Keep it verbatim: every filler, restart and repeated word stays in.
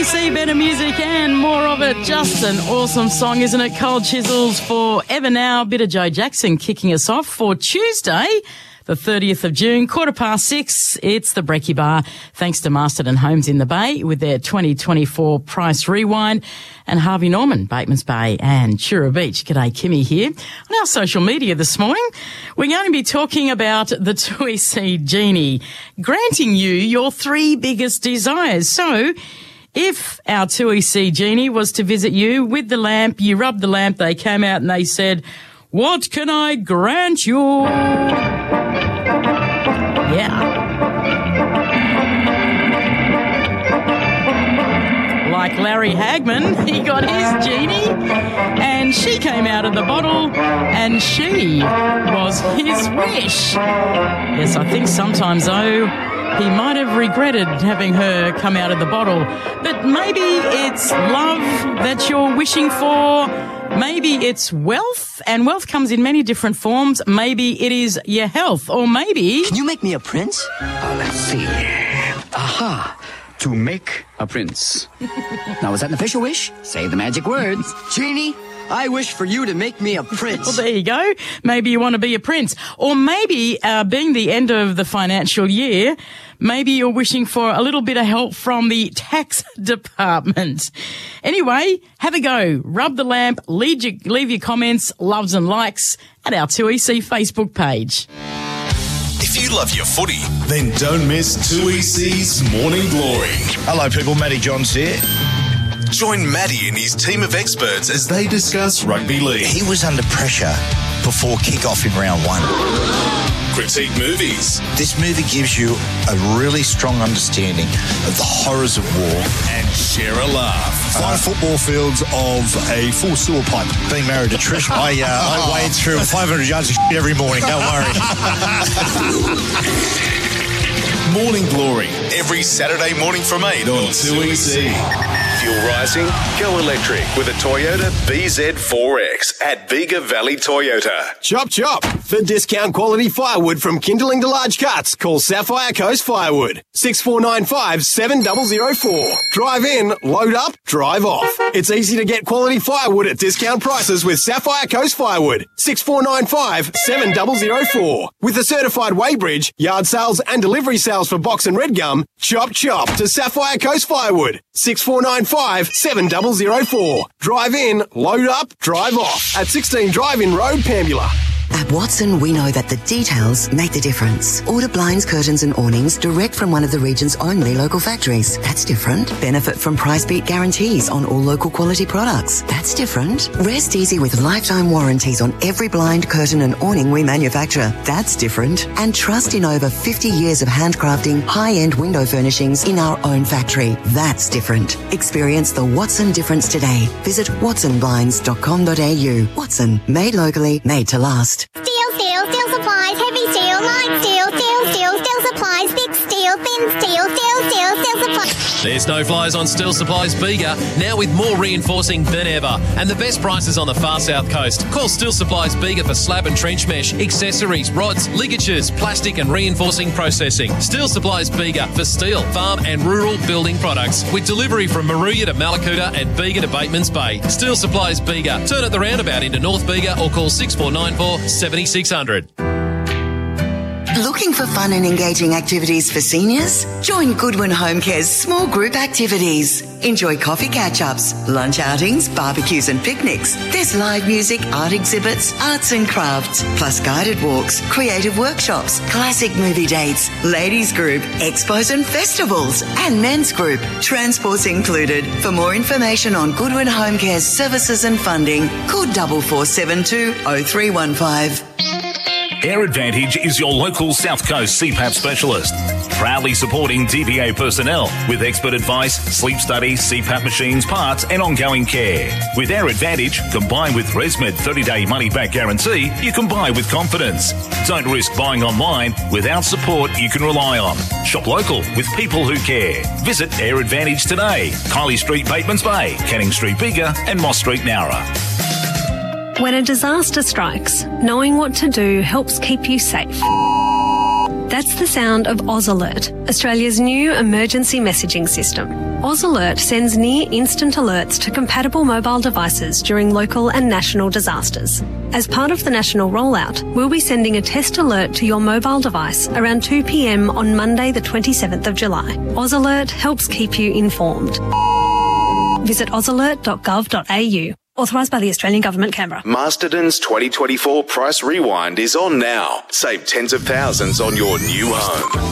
C, better music and more of it. Just an awesome song, isn't it? Cold Chisels for Ever Now. Bit of Joe Jackson kicking us off for Tuesday, the thirtieth of June, quarter past six. It's the Brekkie Bar, thanks to Masterton Homes in the Bay with their twenty twenty-four Price Rewind, and Harvey Norman, Bateman's Bay and Chura Beach. G'day, Kimmy here. On our social media this morning, we're going to be talking about the two E C Genie, granting you your three biggest desires. So, if our two E C Genie was to visit you with the lamp, you rubbed the lamp, they came out and they said, "What can I grant you?" Yeah. Like Larry Hagman, he got his genie and she came out of the bottle and she was his wish. Yes, I think sometimes, though, he might have regretted having her come out of the bottle. But maybe it's love that you're wishing for. Maybe it's wealth, and wealth comes in many different forms. Maybe it is your health, or maybe... Can you make me a prince? Uh, let's see. Aha! To make a prince. Now, is that an official wish? Say the magic words. Genie, I wish for you to make me a prince. Well, there you go. Maybe you want to be a prince. Or maybe, uh, being the end of the financial year, maybe you're wishing for a little bit of help from the tax department. Anyway, have a go. Rub the lamp, leave your, leave your comments, loves and likes at our two E C Facebook page. If you love your footy, then don't miss two E C's Morning Glory. Hello, people. Matty Johns here. Join Matty and his team of experts as they discuss rugby league. He was under pressure before kick-off in round one. Critique movies. This movie gives you a really strong understanding of the horrors of war. And share a laugh. Five football fields of a full sewer pipe. Being married to Trish, I, uh, I wade through five hundred yards of shit every morning. Don't worry. Morning Glory, every Saturday morning from eight on two E C. Fuel rising? Go electric with a Toyota B Z four X at Bega Valley Toyota. Chop chop! For discount quality firewood from kindling to large cuts, call Sapphire Coast Firewood. six four nine five, seven zero zero four. Drive in, load up, drive off. It's easy to get quality firewood at discount prices with Sapphire Coast Firewood. six four nine five, seven zero zero four. With a certified weighbridge, yard sales and delivery sales for box and red gum, chop chop to Sapphire Coast Firewood. six four nine five, seven zero zero four. Drive in, load up, drive off. At sixteen Drive-In Road, Pambula. At Watson, we know that the details make the difference. Order blinds, curtains and awnings direct from one of the region's only local factories. That's different. Benefit from price beat guarantees on all local quality products. That's different. Rest easy with lifetime warranties on every blind, curtain and awning we manufacture. That's different. And trust in over fifty years of handcrafting high-end window furnishings in our own factory. That's different. Experience the Watson difference today. Visit watson blinds dot com dot a u. Watson, made locally, made to last. Steel, steel, steel supplies, heavy steel, light steel, steel, steel, steel supplies, thick steel, thin steel, steel, steel, steel supplies. There's no flies on Steel Supplies Bega, now with more reinforcing than ever, and the best prices on the far south coast. Call Steel Supplies Bega for slab and trench mesh, accessories, rods, ligatures, plastic and reinforcing processing. Steel Supplies Bega for steel, farm and rural building products, with delivery from Maruya to Malakuta and Bega to Bateman's Bay. Steel Supplies Bega. Turn at the roundabout into North Bega or call six four nine four, seven six zero zero. Looking for fun and engaging activities for seniors? Join Goodwin Home Care's small group activities. Enjoy coffee catch-ups, lunch outings, barbecues and picnics. There's live music, art exhibits, arts and crafts, plus guided walks, creative workshops, classic movie dates, ladies group, expos and festivals, and men's group. Transport's included. For more information on Goodwin Home Care's services and funding, call four four seven two, oh three one five. Air Advantage is your local South Coast C PAP specialist, proudly supporting D V A personnel with expert advice, sleep studies, C PAP machines, parts and ongoing care. With Air Advantage, combined with ResMed thirty-day money-back guarantee, you can buy with confidence. Don't risk buying online without support you can rely on. Shop local with people who care. Visit Air Advantage today. Kylie Street, Bateman's Bay, Canning Street, Bega and Moss Street, Nowra. When a disaster strikes, knowing what to do helps keep you safe. That's the sound of Oz Alert, Australia's new emergency messaging system. Oz Alert sends near-instant alerts to compatible mobile devices during local and national disasters. As part of the national rollout, we'll be sending a test alert to your mobile device around two p.m. on Monday the twenty-seventh of July. Oz Alert helps keep you informed. Visit oz alert dot gov dot a u. Authorised by the Australian Government, Canberra. Masterton's twenty twenty-four Price Rewind is on now. Save tens of thousands on your new home.